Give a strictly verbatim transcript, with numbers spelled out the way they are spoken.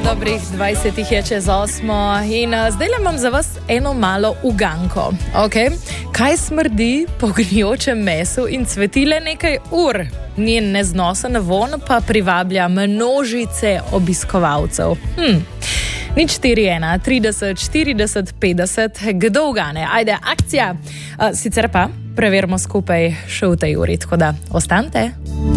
dobrih dvajsetih je čez osmo in uh, zdaj le imam za vas eno malo uganko. Okay? Kaj smrdi po gnijočem mesu in cveti le nekaj ur? Njen neznosen von pa privablja množice obiskovalcev. Hm. Nič štiri ena, trideset, štirideset, petdeset, kdo ugane? Ajde, akcija! Uh, sicer pa preverimo skupaj še v tej uri, tako da ostanite.